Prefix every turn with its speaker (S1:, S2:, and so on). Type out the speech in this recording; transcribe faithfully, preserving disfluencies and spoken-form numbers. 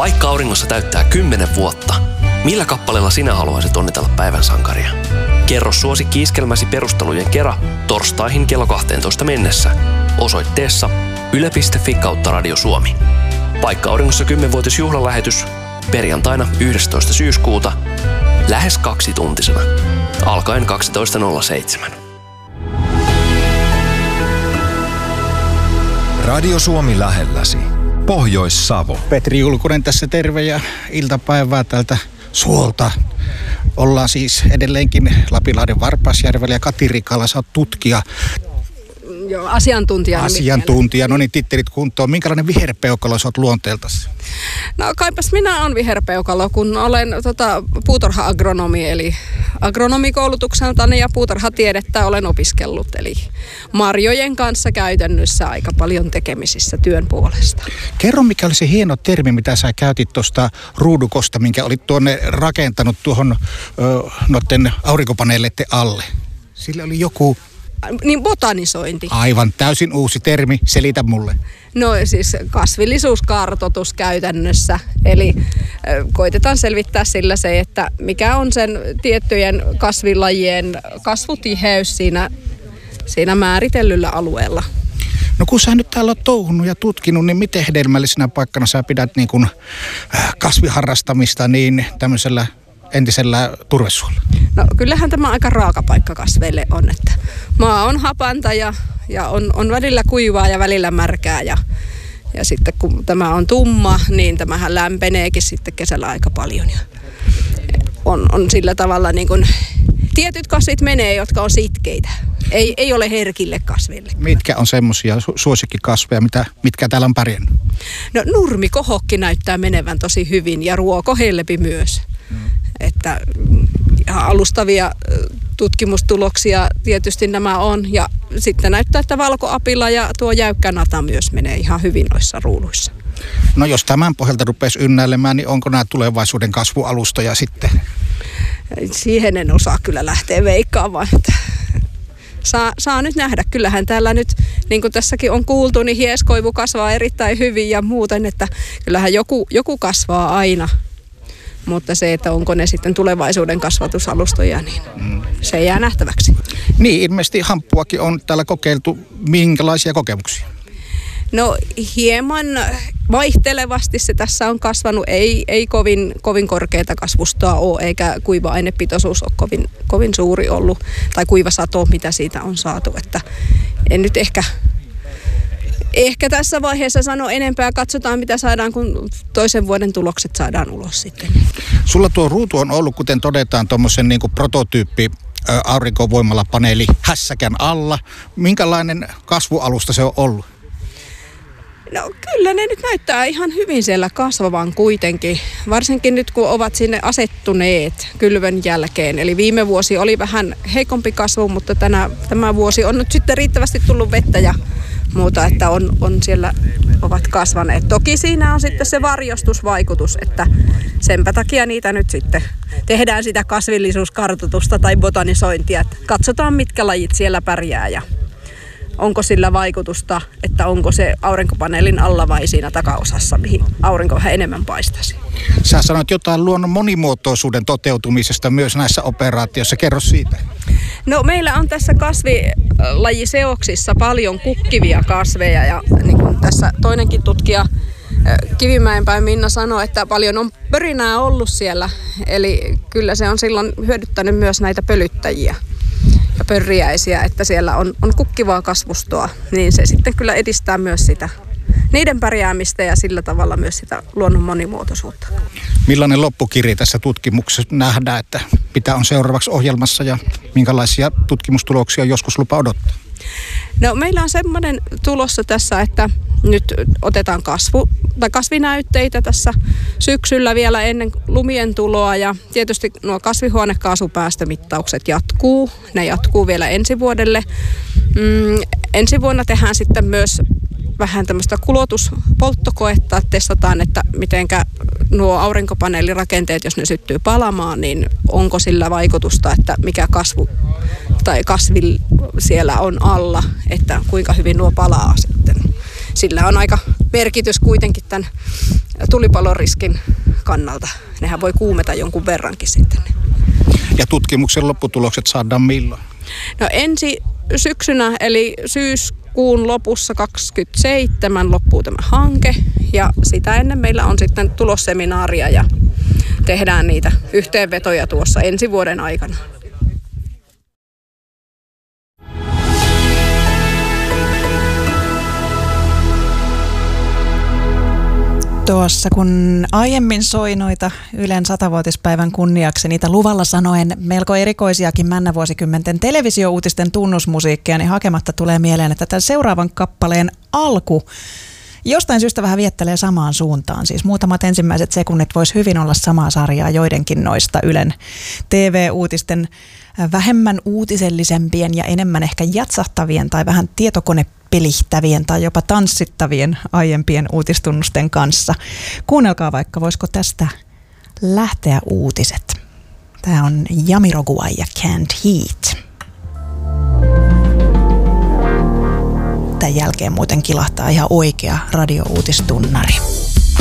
S1: Paikka auringossa täyttää kymmenen vuotta. Millä kappaleella sinä haluaisit onnitella päivän sankaria? Kerro suosikki iskelmäsi perustelujen kera torstaihin kello kahteentoista mennessä osoitteessa yle piste fi kautta Radio Suomi. Paikka auringossa kymmenvuotisjuhlalähetys perjantaina yhdestoista syyskuuta lähes kaksituntisena alkaen kaksitoista nolla seitsemän.
S2: Radio Suomi lähelläsi. Pohjois-Savo.
S3: Petri Julkunen tässä terve ja iltapäivää tältä suolta. Ollaan siis edelleenkin Lapinlahden Varpaasjärvellä ja Kati Rikala, sä oot tutkija.
S4: Joo, asiantuntija.
S3: Asiantuntija, no niin, tittelit kuntoon. Minkälainen viherpeukalo sä oot luonteeltasi?
S4: No kaipas minä on viherpeukalo, kun olen tota, puutarha-agronomi, eli agronomikoulutukseltani ja puutarhatiedettä olen opiskellut. Eli marjojen kanssa käytännössä aika paljon tekemisissä työn puolesta.
S3: Kerro, mikä oli se hieno termi, mitä sä käytit tuosta ruudukosta, minkä olit tuonne rakentanut tuohon ö, noiden aurinkopaneeleiden alle. Sillä oli joku...
S4: Niin botanisointi.
S3: Aivan täysin uusi termi. Selitä mulle.
S4: No siis kasvillisuuskartoitus käytännössä. Eli koitetaan selvittää sillä se, että mikä on sen tiettyjen kasvilajien kasvutiheys siinä, siinä määritellyllä alueella.
S3: No kun sä nyt täällä oot touhunut ja tutkinut, niin miten hedelmällisenä paikkana sä pidät niin kun kasviharrastamista niin tämmöisellä entisellä turvesuolla?
S4: No kyllähän tämä aika raaka paikka kasveille on, että maa on hapanta ja, ja on, on välillä kuivaa ja välillä märkää ja, ja sitten kun tämä on tumma, niin tämähän lämpeneekin sitten kesällä aika paljon ja on, on sillä tavalla niin kuin tietyt kasvit menee, jotka on sitkeitä. Ei, ei ole herkille kasville.
S3: Mitkä on semmoisia su- suosikkikasveja, mitä, mitkä täällä on pärjännyt?
S4: No nurmikohokki näyttää menevän tosi hyvin ja ruokohellepi myös. Mm. Että ihan alustavia tutkimustuloksia tietysti nämä on. Ja sitten näyttää, että valkoapila ja tuo jäykkänata myös menee ihan hyvin noissa ruuduissa.
S3: No jos tämän pohjalta rupesi ynnäilemään, niin onko nämä tulevaisuuden kasvualustoja sitten?
S4: Siihen en osaa kyllä lähteä veikkaamaan. Että saa, saa nyt nähdä. Kyllähän täällä nyt, niin kuin tässäkin on kuultu, niin hieskoivu kasvaa erittäin hyvin ja muuten, että kyllähän joku, joku kasvaa aina. Mutta se, että onko ne sitten tulevaisuuden kasvatusalustoja, niin se jää nähtäväksi.
S3: Niin, ilmeisesti hamppuakin on täällä kokeiltu. Minkälaisia kokemuksia?
S4: No hieman vaihtelevasti se tässä on kasvanut. Ei, ei kovin, kovin korkeata kasvustoa ole, eikä kuiva-ainepitoisuus ole kovin, kovin suuri ollut. Tai kuivasato, mitä siitä on saatu. Että en nyt ehkä... Ehkä tässä vaiheessa sano enempää. Katsotaan, mitä saadaan, kun toisen vuoden tulokset saadaan ulos sitten.
S3: Sulla tuo ruutu on ollut, kuten todetaan, tuommoisen niin kuin prototyyppi ä, aurinkovoimalapaneeli hässäkän alla. Minkälainen kasvualusta se on ollut?
S4: No kyllä ne nyt näyttää ihan hyvin siellä kasvavan kuitenkin. Varsinkin nyt, kun ovat sinne asettuneet kylvön jälkeen. Eli viime vuosi oli vähän heikompi kasvu, mutta tänä, tämä vuosi on nyt sitten riittävästi tullut vettä ja muuta, että on, on siellä ovat kasvaneet. Toki siinä on sitten se varjostusvaikutus, että senpä takia niitä nyt sitten tehdään sitä kasvillisuuskartoitusta tai botanisointia. Että katsotaan, mitkä lajit siellä pärjää ja onko sillä vaikutusta, että onko se aurinkopaneelin alla vai siinä takaosassa, mihin aurinko vähän enemmän paistaisi.
S3: Sä sanoit jotain luonnon monimuotoisuuden toteutumisesta myös näissä operaatioissa. Kerro siitä.
S4: No meillä on tässä kasvilajiseoksissa paljon kukkivia kasveja ja niin kuin tässä toinenkin tutkija Kivimäenpäin Minna sanoi, että paljon on pörinää ollut siellä. Eli kyllä se on silloin hyödyttänyt myös näitä pölyttäjiä ja pörriäisiä, että siellä on, on kukkivaa kasvustoa, niin se sitten kyllä edistää myös sitä niiden pärjäämistä ja sillä tavalla myös sitä luonnon monimuotoisuutta.
S3: Millainen loppukirja tässä tutkimuksessa nähdään, että mitä on seuraavaksi ohjelmassa ja minkälaisia tutkimustuloksia joskus lupa odottaa?
S4: No meillä on semmoinen tulossa tässä, että nyt otetaan kasvu, tai kasvinäytteitä tässä syksyllä vielä ennen lumien tuloa ja tietysti nuo kasvihuonekaasupäästömittaukset jatkuu. Ne jatkuu vielä ensi vuodelle. Mm, ensi vuonna tehdään sitten myös vähän tämmöistä kulotuspolttokoetta, että testataan, että mitenkä nuo aurinkopaneelirakenteet, jos ne syttyy palamaan, niin onko sillä vaikutusta, että mikä kasvu tai kasvi siellä on alla, että kuinka hyvin nuo palaa sitten. Sillä on aika merkitys kuitenkin tämän tulipaloriskin kannalta. Nehän voi kuumeta jonkun verrankin sitten.
S3: Ja tutkimuksen lopputulokset saadaan milloin?
S4: No ensi syksynä, eli syyskuun lopussa kaksikymmentäseitsemän loppuu tämä hanke. Ja sitä ennen meillä on sitten tulosseminaaria ja tehdään niitä yhteenvetoja tuossa ensi vuoden aikana.
S5: Tuossa kun aiemmin soi noita Ylen satavuotispäivän kunniaksi niitä luvalla sanoen melko erikoisiakin männävuosikymmenten televisiouutisten tunnusmusiikkia, niin hakematta tulee mieleen, että tämän seuraavan kappaleen alku jostain syystä vähän viettelee samaan suuntaan. Siis muutamat ensimmäiset sekunnit vois hyvin olla samaa sarjaa joidenkin noista Ylen T V-uutisten vähemmän uutisellisempien ja enemmän ehkä jatsahtavien tai vähän tietokonepelihtävien tai jopa tanssittavien aiempien uutistunnusten kanssa. Kuunnelkaa vaikka, voisiko tästä lähteä uutiset. Tämä on Jamiroquai ja Canned Heat. Tämän jälkeen muuten kilahtaa ihan oikea radiouutistunnari.